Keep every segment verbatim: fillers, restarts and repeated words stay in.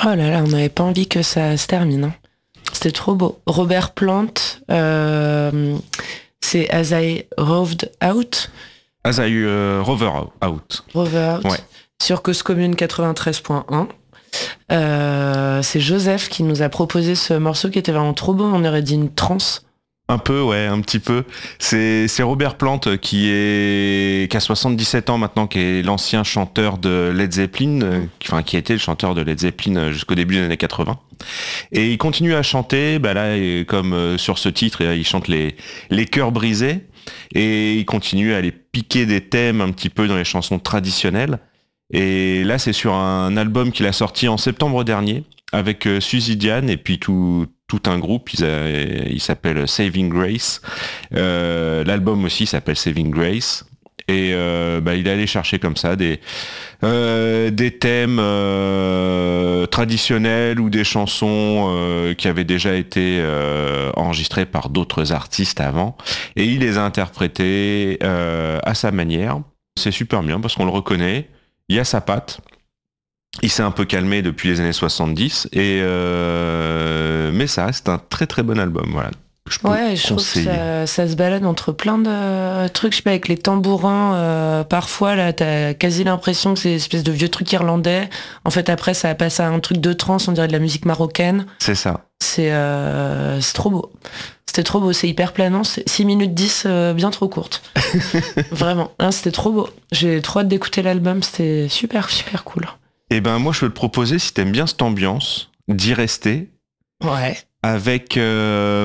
Oh là là, on n'avait pas envie que ça se termine. Hein. C'était trop beau. Robert Plant, euh, c'est As I Roved Out. As I uh, Rover Out. Rover Out. Ouais. Sur Cause Commune quatre-vingt-treize point un. Euh, c'est Joseph qui nous a proposé ce morceau qui était vraiment trop beau. On aurait dit une trance. Un peu, ouais, un petit peu. C'est, c'est Robert Plant qui est qui a soixante-dix-sept ans maintenant, qui est l'ancien chanteur de Led Zeppelin, euh, qui, enfin qui a été le chanteur de Led Zeppelin jusqu'au début des années quatre-vingts. Et il continue à chanter, bah là, comme euh, sur ce titre, il chante les les cœurs brisés, et il continue à aller piquer des thèmes un petit peu dans les chansons traditionnelles. Et là, c'est sur un album qu'il a sorti en septembre dernier avec euh, Suzy Diane et puis tout tout un groupe. Il, a, il s'appelle Saving Grace. Euh, l'album aussi s'appelle Saving Grace. Et euh, bah, il est allé chercher comme ça des euh, des thèmes euh, traditionnels ou des chansons euh, qui avaient déjà été euh, enregistrées par d'autres artistes avant. Et il les a interprétés euh, à sa manière. C'est super bien parce qu'on le reconnaît. Il y a sa patte. Il s'est un peu calmé depuis les années soixante-dix, et euh... mais ça reste un très très bon album. Voilà. Je ouais, je conseiller. trouve que ça, ça se balade entre plein de trucs. Je sais pas, avec les tambourins, euh, parfois là, t'as quasi l'impression que c'est une espèce de vieux truc irlandais. En fait, après, ça passe à un truc de trance, on dirait de la musique marocaine. C'est ça. C'est, euh, c'est trop beau. C'était trop beau, c'est hyper planant, c'est six minutes dix, euh, bien trop courte. Vraiment, hein, c'était trop beau. J'ai trop hâte d'écouter l'album, c'était super, super cool. Eh ben moi, je peux te proposer, si t'aimes bien cette ambiance, d'y rester. Ouais. Avec euh,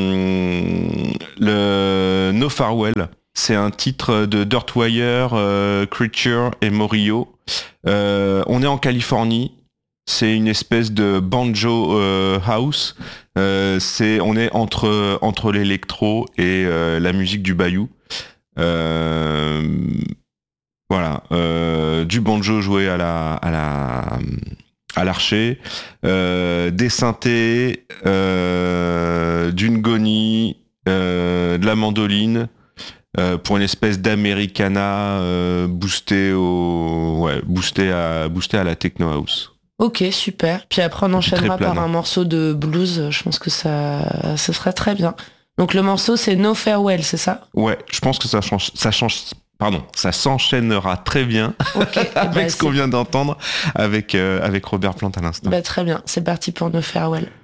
le No Farewell. C'est un titre de Dirtwire, euh, Creature et Morillo. Euh, on est en Californie. C'est une espèce de banjo euh, house. Euh, c'est, on est entre, entre l'électro et euh, la musique du bayou. Euh, voilà. Euh, du banjo joué à la, à la, à l'archer. Euh, des synthés, euh, d'une gonie, euh, de la mandoline. Euh, pour une espèce d'Americana euh, boosté au, ouais, boosté à, boosté à la techno house. Ok, super. Puis après, on enchaînera par un morceau de blues. Je pense que ça, ça sera très bien. Donc le morceau, c'est No Farewell, c'est ça ? Ouais, je pense que ça change, ça change, pardon, ça s'enchaînera très bien okay, avec bah, ce qu'on vient d'entendre avec, euh, avec Robert Plant à l'instant. Bah, très bien, c'est parti pour No Farewell.